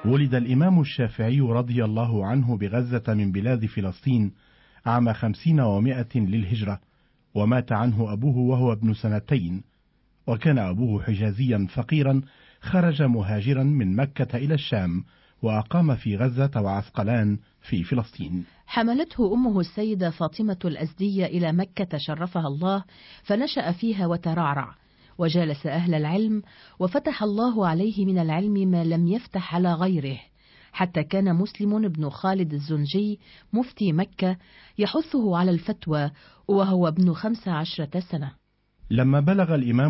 ولد الإمام الشافعي رضي الله عنه بغزة من بلاد فلسطين عام 50 و100 للهجرة، ومات عنه أبوه وهو ابن 2 سنين، وكان أبوه حجازيا فقيرا خرج مهاجرا من مكة إلى الشام، وأقام في غزة وعسقلان في فلسطين. حملته أمه السيدة فاطمة الأزدية إلى مكة شرفها الله، فنشأ فيها وترعرع، وجالس أهل العلم، وفتح الله عليه من العلم ما لم يفتح على غيره، حتى كان مسلم بن خالد الزنجي مفتي مكة يحثه على الفتوى وهو ابن 15 سنة. لما بلغ الإمام